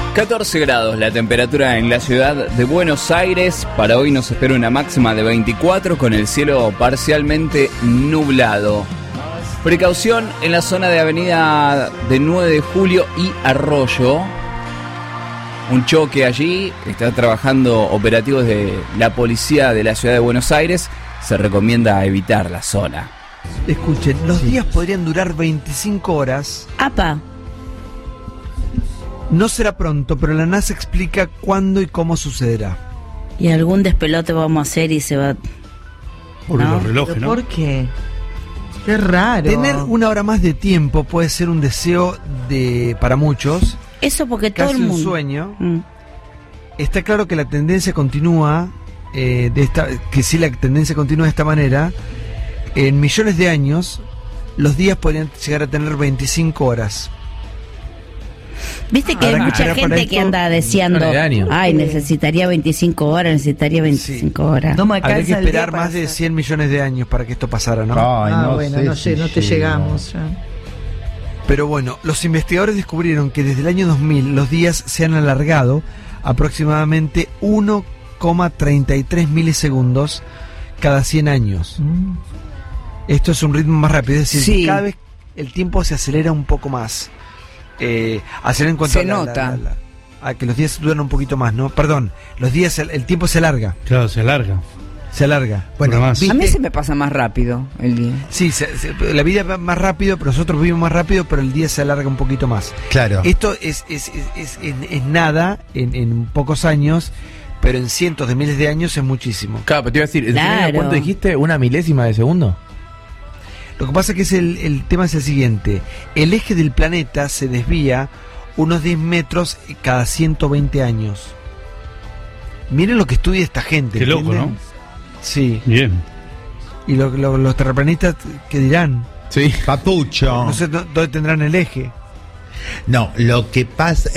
14 grados la temperatura en la ciudad de Buenos Aires. Para hoy nos espera una máxima de 24 con el cielo parcialmente nublado. Precaución en la zona de avenida de 9 de julio y Arroyo. Un choque allí, está trabajando operativos de la policía de la ciudad de Buenos Aires. Se recomienda evitar la zona. Escuchen, los días podrían durar 25 horas. ¡Apa! No será pronto, pero la NASA explica cuándo y cómo sucederá. Y algún despelote vamos a hacer y se va... Por ¿no? los relojes, ¿Pero ¿no? por qué? Qué raro. Tener una hora más de tiempo puede ser un deseo para muchos, Eso porque todo casi el mundo... un sueño. Está claro que la tendencia continúa, que si la tendencia continúa de esta manera, en millones de años, los días podrían llegar a tener 25 horas. Viste que Habrá hay que mucha esperar para gente que esto anda deseando, millones de años. ay, necesitaría 25 horas, necesitaría 25 horas. No me Habría alcanza que el día esperar para más de hacer. 100 millones de años para que esto pasara, ¿no? Ay, Bueno, no sé, no te llegamos ya. Pero bueno, los investigadores descubrieron que desde el año 2000 los días se han alargado aproximadamente 1,33 milisegundos cada 100 años. Esto es un ritmo más rápido, es decir, Sí. cada vez el tiempo se acelera un poco más. Acelera en cuanto Se a nota. a que los días duran un poquito más, ¿no? Perdón, los días, el tiempo se alarga. Claro, se alarga. Se alarga. Bueno, más. A mí se me pasa más rápido el día. Sí, la vida va más rápido, pero nosotros vivimos más rápido, pero el día se alarga un poquito más. Claro. Esto es nada en pocos años, pero en cientos de miles de años es muchísimo. Claro, pero te iba a decir, Claro. ¿cuánto dijiste? ¿Una milésima de segundo? Lo que pasa es que el tema es el siguiente. El eje del planeta se desvía unos 10 metros cada 120 años. Miren lo que estudia esta gente. Qué loco, ¿entienden? ¿no? Sí. Bien. Y los terraplanistas, ¿qué dirán? Sí. Papucho. No sé dónde tendrán el eje. No, lo que pasa,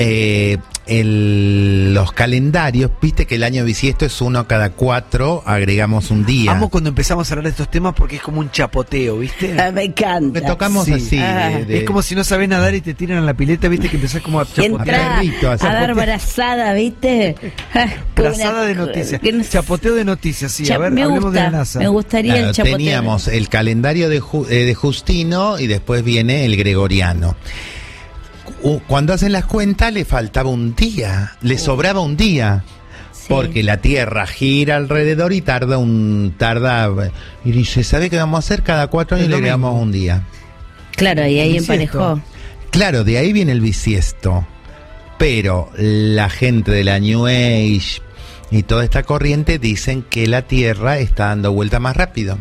los calendarios, viste que el año bisiesto es 1 cada 4, agregamos un día. Amo cuando empezamos a hablar de estos temas porque es como un chapoteo, ¿viste? Ah, me encanta. Le tocamos Sí. así. Es como si no sabés nadar y te tiran a la pileta, ¿viste? Que empezás como a chapotear. Entra perrito, a así. dar brazada, ¿viste? Brazada de noticias. Que no- Chapoteo de noticias, sí. A ver, me hablemos de la gusta, NASA. me gustaría Claro, el chapoteo. teníamos el calendario de Justino y después viene el gregoriano. Cuando hacen las cuentas le faltaba un día, le sobraba un día. Sí. Porque la Tierra gira alrededor y tarda y dice, ¿sabe qué vamos a hacer? Cada 4 años Es le lo agregamos mismo. un día. Claro, y ahí Bisiesto. emparejó. Claro, de ahí viene el bisiesto. Pero la gente de la New Age y toda esta corriente dicen que la Tierra está dando vuelta más rápido.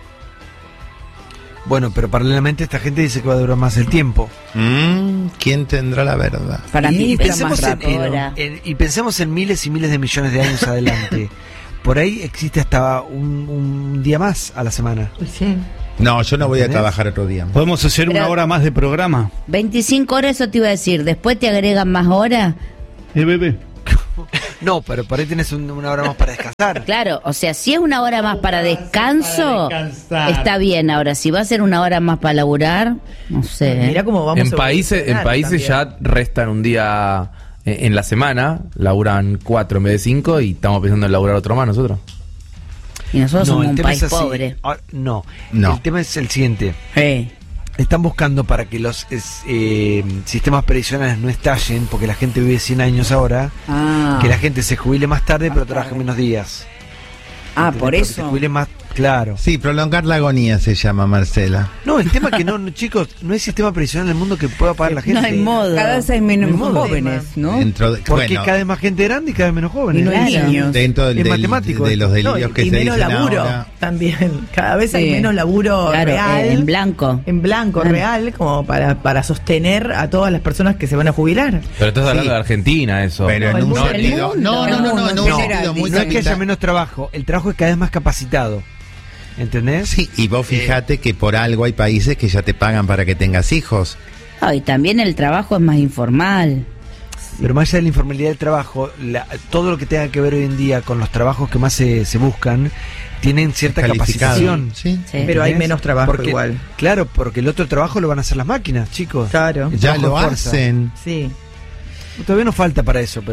Bueno, pero paralelamente esta gente dice que va a durar más el tiempo. ¿Quién tendrá la verdad? Para mí Y está pensemos más rápido. ahora. y pensemos en miles y miles de millones de años adelante. Por ahí existe hasta un día más a la semana. Sí. No, yo no voy a ¿Entendés? trabajar otro día. Podemos hacer Pero- una hora más de programa. 25 horas, eso te iba a decir. Después te agregan más horas. Bebé. No, pero por ahí tenés una hora más para descansar. Claro, o sea, si es una hora más para descanso, está bien. Ahora, si va a ser una hora más para laburar, no sé. Mirá cómo vamos En a países evolucionar ya restan un día en la semana, laburan 4 en vez de 5 y estamos pensando en laburar otro más nosotros. Y nosotros somos el un tema país es así. pobre. Ahora, no, No. el tema es el siguiente. Eh. Están buscando para que los sistemas previsionales no estallen, porque la gente vive 100 años ahora, Ah, que la gente se jubile más tarde pero trabaje menos días. por Porque se eso. jubile más, claro. Sí, prolongar la agonía se llama, Marcela. No, el tema es que no, chicos, no hay sistema previsional en el mundo que pueda pagar la gente. No hay modo. Cada vez hay menos Ni modo. jóvenes, ¿no? Dentro de, Porque bueno, cada vez más gente grande y cada vez menos jóvenes. Y no hay Claro. niños. dentro Es matemático de esto. los No, delirios que y se menos dicen laburo ahora. también. Cada vez hay Sí. menos laburo Claro, real. en blanco. En blanco, Claro. real, como para sostener a todas las personas que se van a jubilar. Pero estás hablando Sí. de Argentina, eso. Pero No, en el un mundo- sentido. el No, mundo. en un No, sentido muy no es que haya capital. menos trabajo, el trabajo es cada vez más capacitado. ¿Entendés? Sí, y vos fíjate que por algo hay países que ya te pagan para que tengas hijos. Ah, y también el trabajo es más informal. Pero más allá de la informalidad del trabajo, todo lo que tenga que ver hoy en día con los trabajos que más se buscan, tienen cierta Calificado. capacitación. Sí. Sí. Pero hay ¿Entendés? menos trabajo Porque- igual. Claro, porque el otro trabajo lo van a hacer las máquinas, chicos. Claro. El Ya trabajo lo de fuerza. hacen. Sí. Todavía nos falta para eso, pero